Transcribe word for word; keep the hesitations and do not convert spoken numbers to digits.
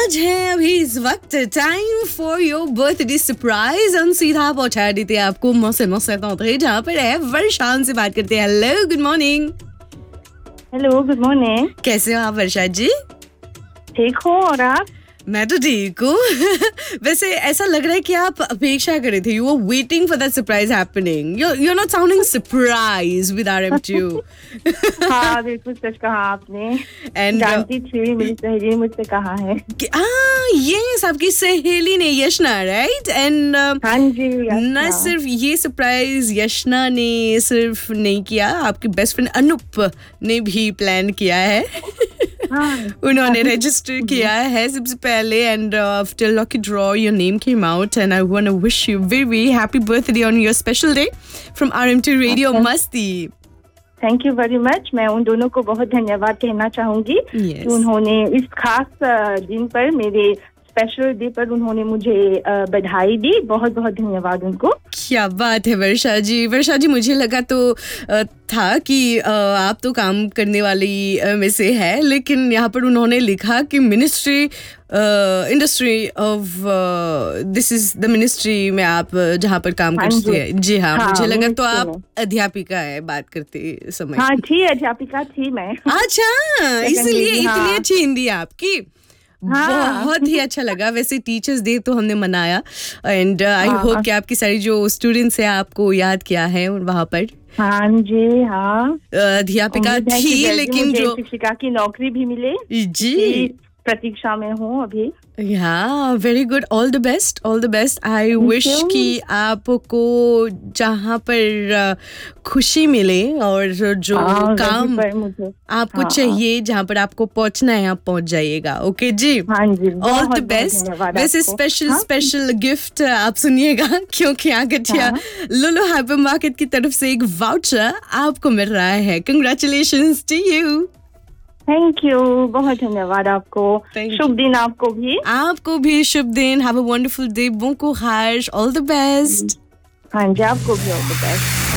आज है अभी इस वक्त time for your birthday surprise हम सीधा पहुंचा देते हैं आपको मौसे मौसे तौतरे जहाँ पर है वर्षान से बात करते हैं। Hello good morning. Hello good morning. कैसे हो आप वर्षा जी? ठीक हो और आप? मैं तो ठीक हूँ। वैसे ऐसा लग रहा है कि आप अपेक्षा कर रहे थे, you were waiting for that surprise happening. You you are not sounding surprise with आरएमटू। हाँ बिल्कुल सच कहा आपने। एंड जानती थी मेरी सहेली मुझसे कहा है। हाँ ये आपकी सहेली ने यशना राइट एंड हाँ जी न सिर्फ ये सरप्राइज यशना ने सिर्फ नहीं किया, आपकी बेस्ट फ्रेंड अनूप ने भी प्लान किया है। हाँ, उन्होंने रजिस्टर किया है सबसे पहले and after lucky draw your name came out and I want to wish you very very happy birthday on your special day from RMT radio मस्ती। Thank you very much. मैं उन दोनों को बहुत धन्यवाद कहना चाहूंगी yes. कि उन्होंने इस खास दिन पर, मेरे स्पेशल डे पर उन्होंने मुझे बधाई दी। बहुत बहुत धन्यवाद उनको। क्या बात है वर्षा जी। वर्षा जी मुझे लगा तो था कि आप तो काम करने वाली में से है, लेकिन यहाँ पर उन्होंने लिखा कि ministry industry of this is the ministry में आप जहाँ पर काम करते हैं। जी हाँ, हाँ मुझे लगा तो आप अध्यापिका है बात करते समय। हाँ थी, अध्यापिका थी मैं। अच्छा इसलिए इतनी अच्छी हिंदी आपकी। हाँ। बहुत ही अच्छा लगा। वैसे टीचर्स डे तो हमने मनाया एंड आई होप कि आपकी सारी जो स्टूडेंट्स हैं आपको याद किया है वहाँ पर। हाँ जी हाँ, अध्यापिका थी लेकिन जो शिक्षिका की नौकरी भी मिले जी प्रतीक्षा में हूँ अभी। या very good, all the best, all the best. I wish कि आपको जहाँ पर खुशी मिले और जो हाँ, काम आपको हाँ, चाहिए, जहाँ पर आपको पहुँचना है आप पहुँच जाइएगा। ओके जी, हाँ जी, ऑल द बेस्ट। वैसे स्पेशल स्पेशल गिफ्ट आप सुनिएगा क्योंकि आगठिया हाँ? लुलु हाइपर मार्केट की तरफ से एक वाउचर आपको मिल रहा है। Congratulations to you. Thank you, बहुत धन्यवाद आपको। शुभ दिन आपको भी। आपको भी शुभ दिन। Have a wonderful day. bon courage, all the best. हाँ जी, आपको भी ऑल द बेस्ट।